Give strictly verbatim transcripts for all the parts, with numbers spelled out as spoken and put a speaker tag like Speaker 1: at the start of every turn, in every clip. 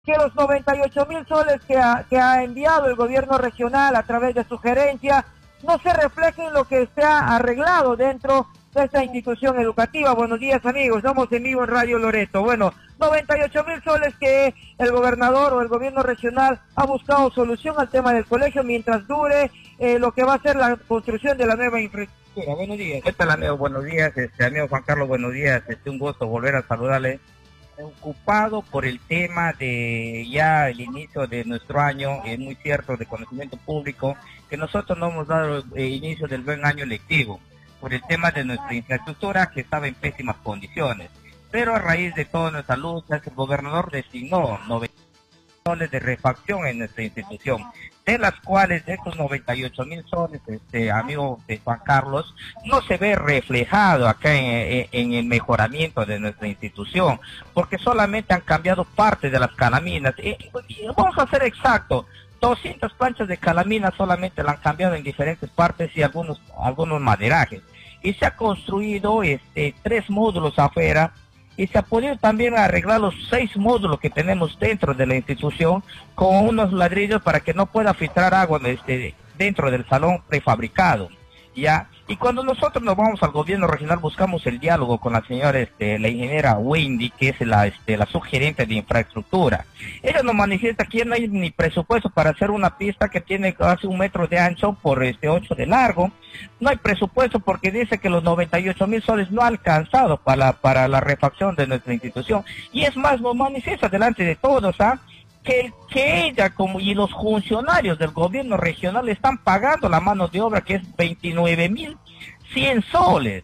Speaker 1: que los noventa y ocho mil soles que ha, que ha enviado el gobierno regional a través de su gerencia no se reflejen en lo que se ha arreglado dentro de esta institución educativa. Buenos días, amigos, estamos en vivo en Radio Loreto. Bueno, noventa y ocho mil soles que el gobernador o el gobierno regional ha buscado solución al tema del colegio mientras dure eh, lo que va a ser la construcción de la nueva infraestructura. Buenos días.
Speaker 2: ¿Qué tal, amigo? Buenos días, este amigo Juan Carlos, buenos días, este un gusto volver a saludarle. Preocupado por el tema de ya el inicio de nuestro año, es muy cierto, de conocimiento público, que nosotros no hemos dado el inicio del buen año lectivo, por el tema de nuestra infraestructura que estaba en pésimas condiciones. Pero a raíz de toda nuestra lucha, el gobernador designó noventa soles de refacción en nuestra institución, de las cuales de estos noventa y ocho mil soles, este amigo de Juan Carlos, no se ve reflejado acá en, en el mejoramiento de nuestra institución, porque solamente han cambiado parte de las calaminas. Y, y vamos a ser exactos, doscientas planchas de calamina solamente la han cambiado en diferentes partes y algunos algunos maderajes. Y se ha construido este tres módulos afuera, y se ha podido también arreglar los seis módulos que tenemos dentro de la institución con unos ladrillos para que no pueda filtrar agua este, dentro del salón prefabricado, ¿ya? Y cuando nosotros nos vamos al gobierno regional buscamos el diálogo con la señora, este, la ingeniera Wendy, que es la, este, la subgerente de infraestructura. Ella nos manifiesta que no hay ni presupuesto para hacer una pista que tiene casi un metro de ancho por este ocho de largo. No hay presupuesto porque dice que los noventa y ocho mil soles no ha alcanzado para, para la refacción de nuestra institución. Y es más, nos manifiesta delante de todos, ¿ah? Que, que ella como y los funcionarios del gobierno regional están pagando la mano de obra, que es veintinueve mil cien soles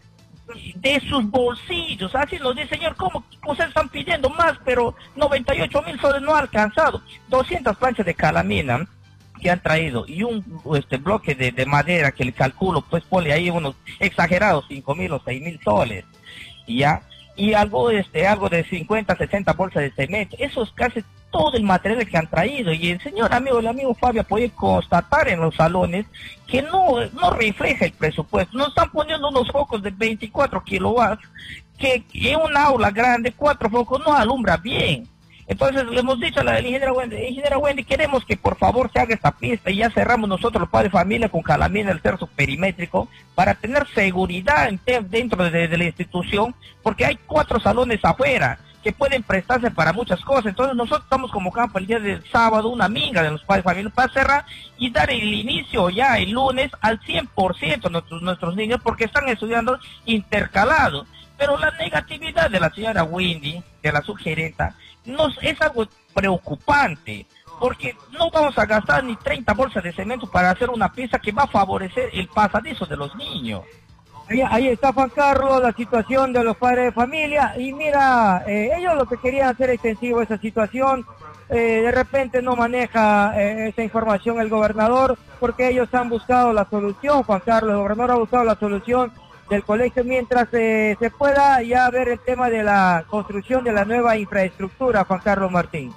Speaker 2: de sus bolsillos. Así nos dice, señor, ¿cómo ustedes están pidiendo más? Pero noventa y ocho mil soles no ha alcanzado. doscientas planchas de calamina que han traído y un este bloque de, de madera que le calculo, pues pone ahí unos exagerados cinco mil o seis mil soles, ya, y algo este algo de cincuenta, sesenta bolsas de cemento. Eso es casi todo el material que han traído, y el señor amigo, el amigo Fabio puede constatar en los salones que no, no refleja el presupuesto. Nos están poniendo unos focos de veinticuatro kilowatts, que en un aula grande, cuatro focos no alumbra bien. Entonces le hemos dicho a la ingeniera Wendy, ingeniera Wendy, queremos que por favor se haga esta pista, y ya cerramos nosotros los padres de familia con calamina el tercio perimétrico para tener seguridad dentro de, de la institución, porque hay cuatro salones afuera que pueden prestarse para muchas cosas. Entonces nosotros estamos convocando para el día del sábado una minga de los padres de familia para cerrar y dar el inicio ya el lunes al cien por ciento nuestros, nuestros niños, porque están estudiando intercalados. Pero la negatividad de la señora Wendy, de la subgerenta, nos es algo preocupante, porque no vamos a gastar ni treinta bolsas de cemento para hacer una pieza que va a favorecer el pasadizo de los niños.
Speaker 1: Ahí, ahí está, Juan Carlos, la situación de los padres de familia. Y mira, eh, ellos lo que querían hacer extensivo esa situación, eh, de repente no maneja eh, esa información el gobernador, porque ellos han buscado la solución, Juan Carlos, el gobernador ha buscado la solución del colegio mientras eh, se pueda ya ver el tema de la construcción de la nueva infraestructura, Juan Carlos Martín.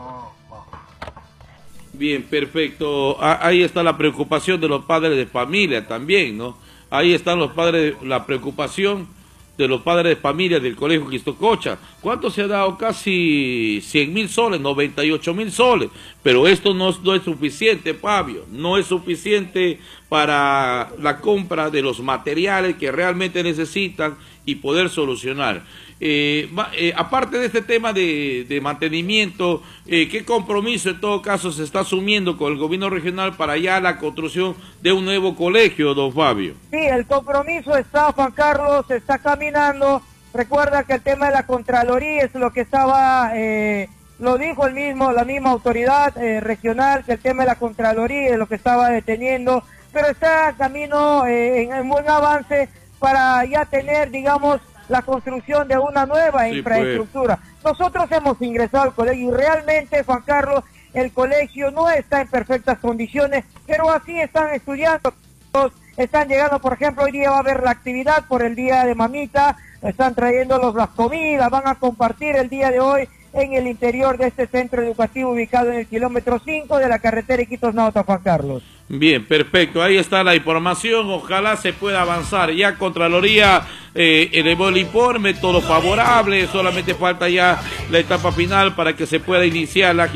Speaker 3: Bien, perfecto. Ahí está la preocupación de los padres de familia también, ¿no? Ahí están los padres, la preocupación de los padres de familia del Colegio Quistococha. ¿Cuánto se ha dado? Casi cien mil soles, noventa y ocho mil soles. Pero esto no, no es suficiente, Fabio. No es suficiente para la compra de los materiales que realmente necesitan y poder solucionar. Eh, eh, aparte de este tema de, de mantenimiento, eh, ¿qué compromiso en todo caso se está asumiendo con el gobierno regional para ya la construcción de un nuevo colegio, don Fabio?
Speaker 1: Sí, el compromiso está, Juan Carlos, se está caminando. Recuerda que el tema de la Contraloría es lo que estaba, eh, lo dijo el mismo, la misma autoridad eh, regional, que el tema de la Contraloría es lo que estaba deteniendo, pero está camino eh, en, en buen avance para ya tener, digamos, la construcción de una nueva sí, infraestructura. Pues. Nosotros hemos ingresado al colegio y realmente, Juan Carlos, el colegio no está en perfectas condiciones, pero así están estudiando, están llegando, por ejemplo, hoy día va a haber la actividad por el día de mamita, están trayéndolos las comidas, van a compartir el día de hoy en el interior de este centro educativo ubicado en el kilómetro cinco de la carretera Iquitos-Nauta, Juan Carlos.
Speaker 3: Bien, perfecto, ahí está la información, ojalá se pueda avanzar. Ya Contraloría eh, elevó el informe, todo favorable, solamente falta ya la etapa final para que se pueda iniciar la